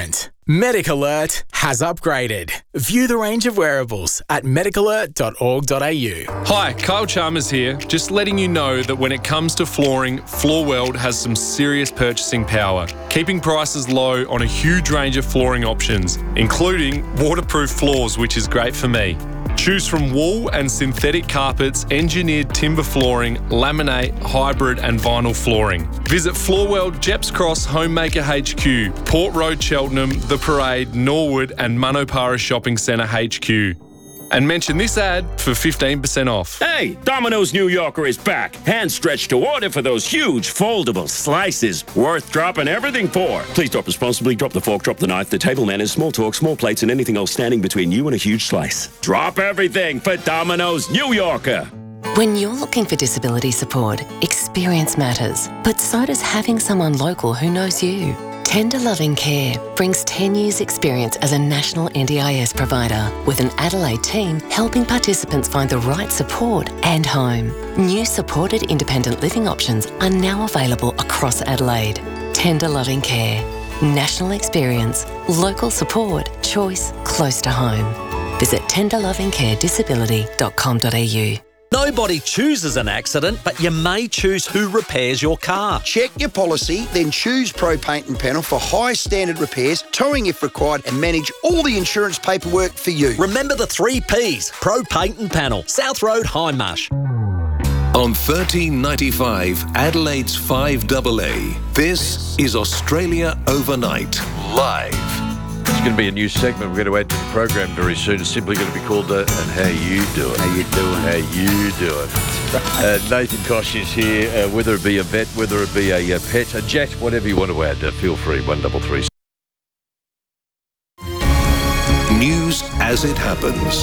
Medic Alert has upgraded. View the range of wearables at medicalert.org.au.
Hi, Kyle Chalmers here. Just letting you know that when it comes to flooring, Floorworld has some serious purchasing power, keeping prices low on a huge range of flooring options, including waterproof floors, which is great for me. Choose from wool and synthetic carpets, engineered timber flooring, laminate, hybrid and vinyl flooring. Visit Floorworld, Jeps Cross, Homemaker HQ, Port Road, Cheltenham, The Parade, Norwood and Manopara Shopping Centre HQ. And mention this ad for 15% off.
Hey, Domino's New Yorker is back. Hand stretched to order for those huge foldable slices. Worth dropping everything for. Please drop responsibly. Drop the fork, drop the knife, the table manners, small talk, small plates, and anything else standing between you and a huge slice. Drop everything for Domino's New Yorker.
When you're looking for disability support, experience matters, but so does having someone local who knows you. Tender Loving Care brings 10 years' experience as a national NDIS provider with an Adelaide team helping participants find the right support and home. New supported independent living options are now available across Adelaide. Tender Loving Care. National experience, local support, choice close to home. Visit tenderlovingcaredisability.com.au.
Nobody chooses an accident, but you may choose who repairs your car.
Check your policy, then choose Pro Paint and Panel for high standard repairs, towing if required, and manage all the insurance paperwork for you.
Remember the 3 Ps. Pro Paint and Panel, South Road, Hindmarsh.
On 1395 Adelaide's 5AA, this is Australia Overnight, live.
It's going to be a new segment we're going to add to the program very soon. It's simply going to be called And How You Doing.
How you doing?
How you doing? Nathan Koch is here, whether it be a vet, whether it be a pet, a jet, whatever you want to add, feel free, 133.
News as it happens.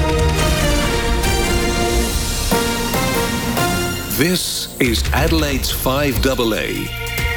This is Adelaide's 5AA.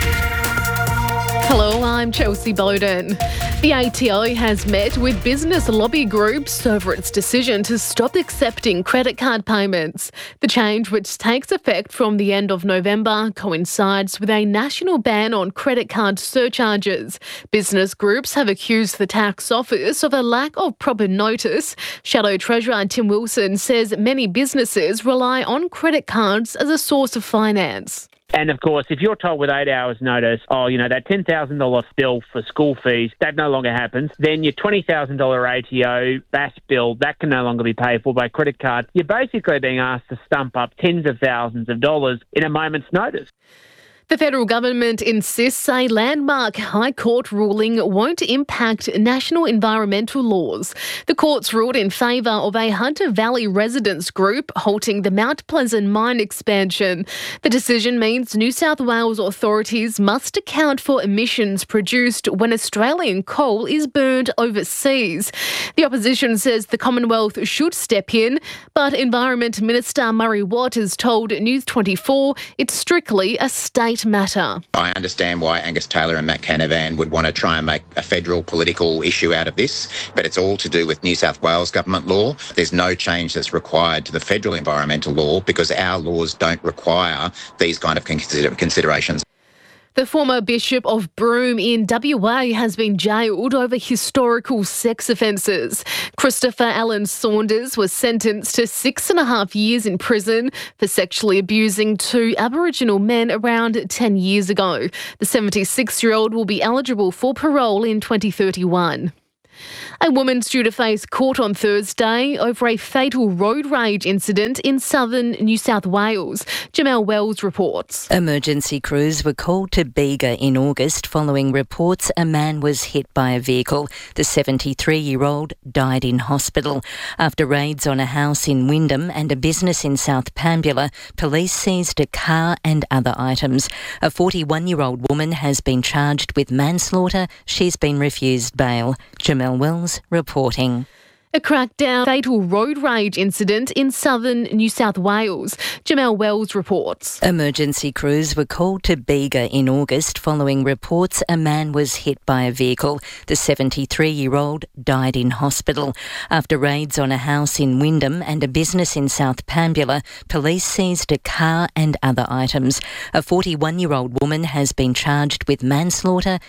Hello, I'm Chelsea Bowden. The ATO has met with business lobby groups over its decision to stop accepting credit card payments. The change, which takes effect from the end of November, coincides with a national ban on credit card surcharges. Business groups have accused the tax office of a lack of proper notice. Shadow Treasurer Tim Wilson says many businesses rely on credit cards as a source of finance.
And of course, if you're told with 8 hours notice, that $10,000 bill for school fees, that no longer happens, then your $20,000 ATO BAS bill, that can no longer be paid for by credit card. You're basically being asked to stump up tens of thousands of dollars in a moment's notice.
The federal government insists a landmark High Court ruling won't impact national environmental laws. The courts ruled in favour of a Hunter Valley residents group halting the Mount Pleasant mine expansion. The decision means New South Wales authorities must account for emissions produced when Australian coal is burned overseas. The opposition says the Commonwealth should step in, but Environment Minister Murray Watt has told News 24 it's strictly a state matter.
I understand why Angus Taylor and Matt Canavan would want to try and make a federal political issue out of this, but it's all to do with New South Wales government law. There's no change that's required to the federal environmental law because our laws don't require these kind of considerations.
The former Bishop of Broome in WA has been jailed over historical sex offences. Christopher Allen Saunders was sentenced to 6.5 years in prison for sexually abusing 2 Aboriginal men around 10 years ago. The 76-year-old will be eligible for parole in 2031. A woman's due to face court on Thursday over a fatal road rage incident in southern New South Wales. Jamel Wells reports.
Emergency crews were called to Bega in August following reports a man was hit by a vehicle. The 73-year-old died in hospital. After raids on a house in Wyndham and a business in South Pambula, police seized a car and other items. A 41-year-old woman has been charged with manslaughter. She's been refused bail. Jamel Wells reporting.
A crackdown fatal road rage incident in southern New South Wales. Jamel Wells reports.
Emergency crews were called to Bega in August following reports a man was hit by a vehicle. The 73-year-old died in hospital. After raids on a house in Wyndham and a business in South Pambula, police seized a car and other items. A 41-year-old woman has been charged with manslaughter.